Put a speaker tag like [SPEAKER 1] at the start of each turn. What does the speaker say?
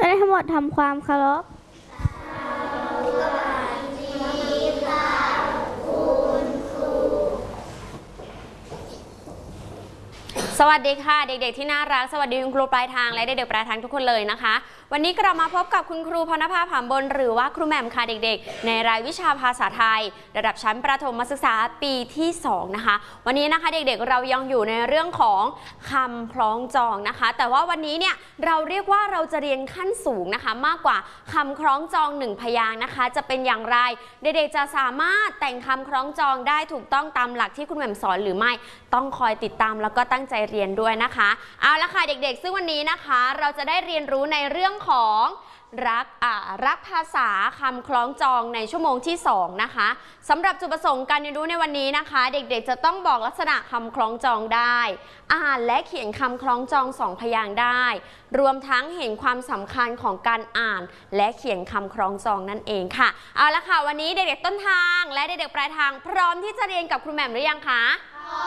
[SPEAKER 1] ได้ทั้งหมดทำความเคารพ
[SPEAKER 2] สวัสดีค่ะเด็กๆที่น่ารักสวัสดีคุณครูปลายทางและเด็กๆปลายทางทุกคนเลยนะคะวันนี้กลับมาพบกับคุณครูพรณภาผามบนหรือว่าครูแหม่มค่ะเด็กๆในรายวิชาภาษาไทยระดับชั้นประถมศึกษาปีที่2นะคะวันนี้นะคะเด็กๆเรายังอยู่ในเรื่องของคำคล้องจองนะคะแต่ว่าวันนี้เนี่ยเราเรียกว่าเราจะเรียนขั้นสูงนะคะมากกว่าคำคล้องจอง1พยางค์นะคะจะเป็นอย่างไรเด็กๆจะสามารถแต่งคำคล้องจองได้ถูกต้องตามหลักที่คุณแหม่มสอนหรือไม่ต้องคอยติดตามแล้วก็ตั้งใจเรียนด้วยนะคะเอาละค่ะเด็กๆซึ่งวันนี้นะคะเราจะได้เรียนรู้ในเรื่องของรักภาษาคำคล้องจองในชั่วโมงที่2นะคะสำหรับจุดประสงค์การเรียนรู้ในวันนี้นะคะเด็กๆจะต้องบอกลักษณะคำคล้องจองได้อ่านและเขียนคำคล้องจอง2พยางค์ได้รวมทั้งเห็นความสำคัญของการอ่านและเขียนคำคล้องจองนั่นเองค่ะเอาละค่ะวันนี้เด็กๆต้นทางและเด็กๆปลายทางพร้อมที่จะเรียนกับครูแหม่มหรือยังคะ